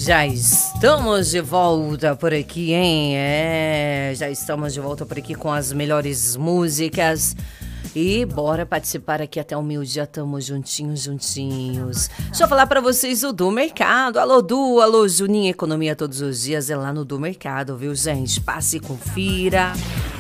Já estamos de volta por aqui, hein? Já estamos de volta por aqui com as melhores músicas. E bora participar aqui até o meio-dia, tamo juntinhos. Deixa eu falar pra vocês o Do Mercado. Alô, Du, alô, Juninho. Economia todos os dias é lá no Do Mercado, viu, gente? Passe e confira.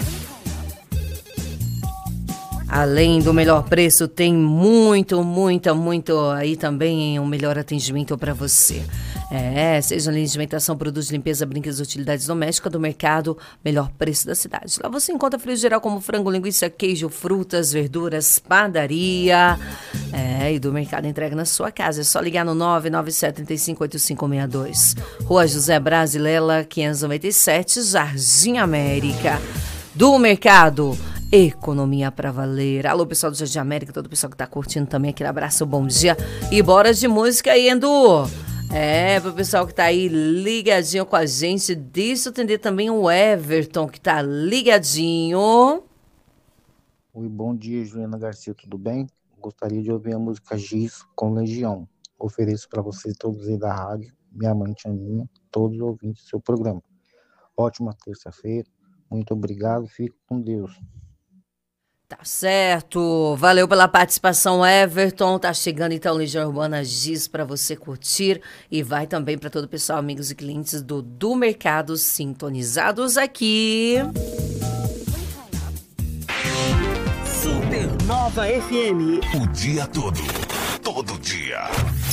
Além do melhor preço, tem muito aí também um melhor atendimento para você. Seja linha de alimentação, produtos de limpeza, brinquedos e utilidades domésticas do mercado, melhor preço da cidade. Lá você encontra frio geral como frango, linguiça, queijo, frutas, verduras, padaria. E do mercado entrega na sua casa. É só ligar no 997358562. Rua José Brasilela, 597, Jardim América. Do Mercado, economia pra valer. Alô, pessoal do Jardim América, todo o pessoal que tá curtindo também, aquele abraço, bom dia. E bora de música aí, Endu. Pro pessoal que tá aí ligadinho com a gente, deixa eu atender também o Everton, que tá ligadinho. Oi, bom dia, Juliana Garcia, tudo bem? Gostaria de ouvir a música Giz com Legião. Ofereço para vocês todos aí da rádio, minha mãe Tianinha, todos os ouvintes do seu programa. Ótima terça-feira, muito obrigado, fico com Deus. Tá certo, valeu pela participação, Everton. Tá chegando então Legião Urbana Giz para você curtir e vai também para todo o pessoal, amigos e clientes do Mercado sintonizados aqui. Supernova FM. O dia todo dia.